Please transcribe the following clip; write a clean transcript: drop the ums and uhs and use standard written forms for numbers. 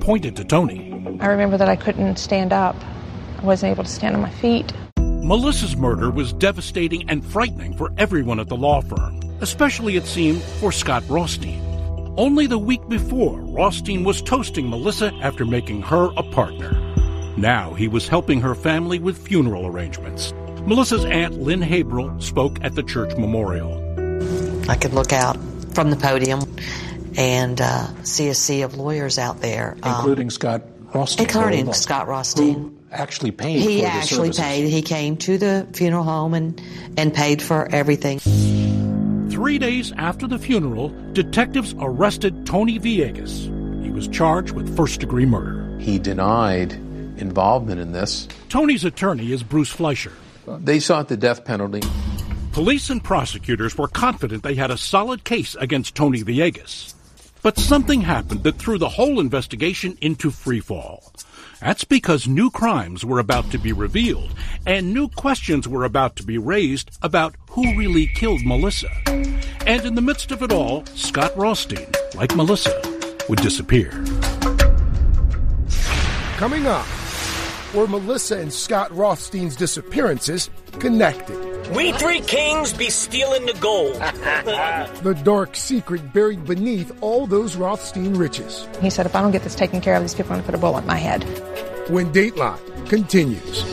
pointed to Tony. I remember that I couldn't stand up. I wasn't able to stand on my feet. Melissa's murder was devastating and frightening for everyone at the law firm, especially, it seemed, for Scott Rothstein. Only the week before, Rothstein was toasting Melissa after making her a partner. Now he was helping her family with funeral arrangements. Melissa's aunt, Lynn Habrel, spoke at the church memorial. I could look out from the podium and see a sea of lawyers out there. Including Scott Rothstein. Including Scott Rothstein. Who actually paid for the He actually paid. He came to the funeral home and paid for everything. 3 days after the funeral, detectives arrested Tony Villegas. He was charged with first-degree murder. He denied involvement in this. Tony's attorney is Bruce Fleischer. They sought the death penalty. Police and prosecutors were confident they had a solid case against Tony Villegas. But something happened that threw the whole investigation into freefall. That's because new crimes were about to be revealed, and new questions were about to be raised about who really killed Melissa. And in the midst of it all, Scott Rothstein, like Melissa, would disappear. Coming up, were Melissa and Scott Rothstein's disappearances connected? We three kings be stealing the gold. The dark secret buried beneath all those Rothstein riches. He said, if I don't get this taken care of, these people are going to put a bullet in my head. When Dateline continues.